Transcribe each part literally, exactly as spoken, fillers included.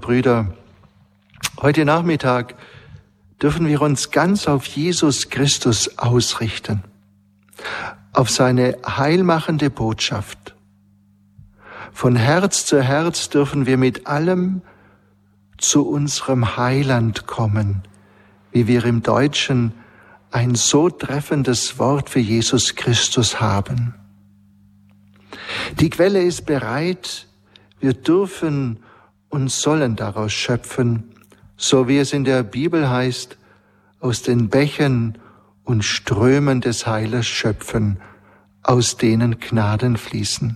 Brüder, heute Nachmittag dürfen wir uns ganz auf Jesus Christus ausrichten, auf seine heilmachende Botschaft. Von Herz zu Herz dürfen wir mit allem zu unserem Heiland kommen, wie wir im Deutschen ein so treffendes Wort für Jesus Christus haben. Die Quelle ist bereit, wir dürfen und sollen daraus schöpfen, so wie es in der Bibel heißt, aus den Bächen und Strömen des Heilers schöpfen, aus denen Gnaden fließen.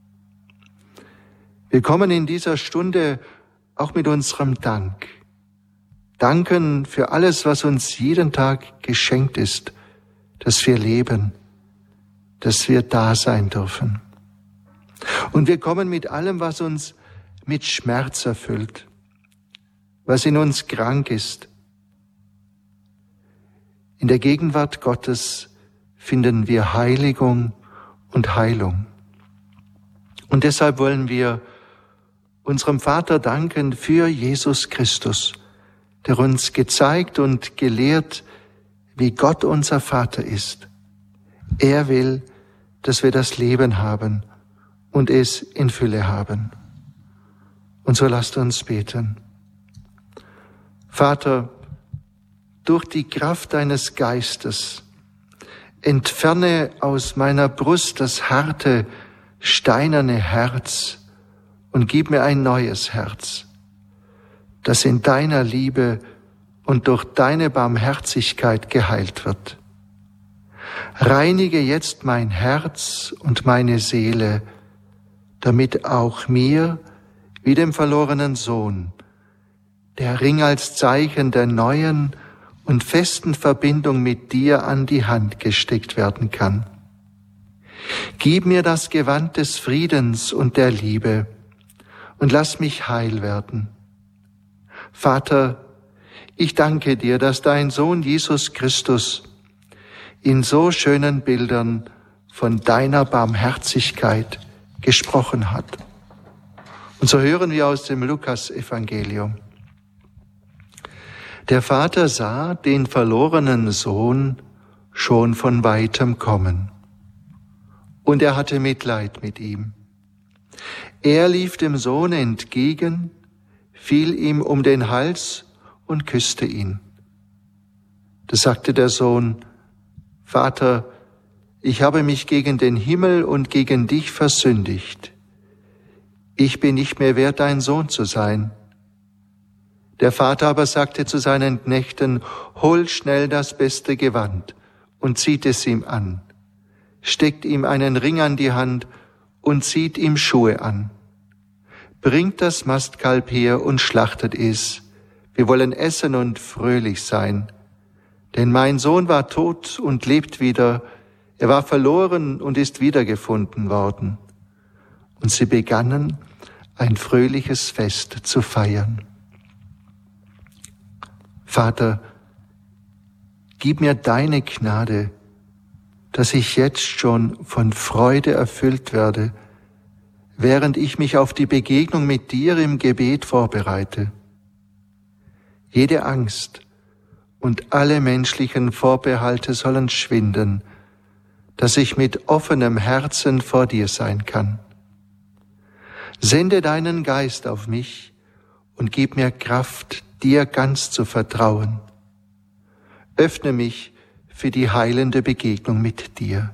Wir kommen in dieser Stunde auch mit unserem Dank. Danken für alles, was uns jeden Tag geschenkt ist, dass wir leben, dass wir da sein dürfen. Und wir kommen mit allem, was uns mit Schmerz erfüllt, was in uns krank ist. In der Gegenwart Gottes finden wir Heiligung und Heilung. Und deshalb wollen wir unserem Vater danken für Jesus Christus, der uns gezeigt und gelehrt, wie Gott unser Vater ist. Er will, dass wir das Leben haben und es in Fülle haben. Und so lasst uns beten. Vater, durch die Kraft deines Geistes entferne aus meiner Brust das harte, steinerne Herz und gib mir ein neues Herz, das in deiner Liebe und durch deine Barmherzigkeit geheilt wird. Reinige jetzt mein Herz und meine Seele, damit auch mir, wie dem verlorenen Sohn, der Ring als Zeichen der neuen und festen Verbindung mit dir an die Hand gesteckt werden kann. Gib mir das Gewand des Friedens und der Liebe und lass mich heil werden. Vater, ich danke dir, dass dein Sohn Jesus Christus in so schönen Bildern von deiner Barmherzigkeit gesprochen hat. Und so hören wir aus dem Lukas-Evangelium. Der Vater sah den verlorenen Sohn schon von weitem kommen. Und er hatte Mitleid mit ihm. Er lief dem Sohn entgegen, fiel ihm um den Hals und küsste ihn. Da sagte der Sohn: Vater, ich habe mich gegen den Himmel und gegen dich versündigt. Ich bin nicht mehr wert, dein Sohn zu sein. Der Vater aber sagte zu seinen Knechten: Holt schnell das beste Gewand und zieht es ihm an. Steckt ihm einen Ring an die Hand und zieht ihm Schuhe an. Bringt das Mastkalb her und schlachtet es. Wir wollen essen und fröhlich sein. Denn mein Sohn war tot und lebt wieder. Er war verloren und ist wiedergefunden worden. Und sie begannen, ein fröhliches Fest zu feiern. Vater, gib mir deine Gnade, dass ich jetzt schon von Freude erfüllt werde, während ich mich auf die Begegnung mit dir im Gebet vorbereite. Jede Angst und alle menschlichen Vorbehalte sollen schwinden, dass ich mit offenem Herzen vor dir sein kann. Sende deinen Geist auf mich und gib mir Kraft, dir ganz zu vertrauen. Öffne mich für die heilende Begegnung mit dir.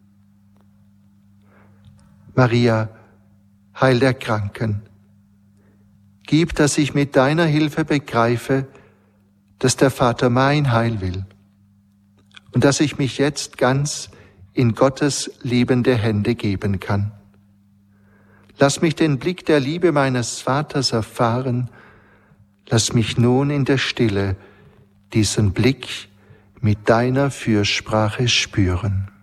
Maria, Heil der Kranken, gib, dass ich mit deiner Hilfe begreife, dass der Vater mein Heil will und dass ich mich jetzt ganz in Gottes liebende Hände geben kann. Lass mich den Blick der Liebe meines Vaters erfahren. Lass mich nun in der Stille diesen Blick mit deiner Fürsprache spüren.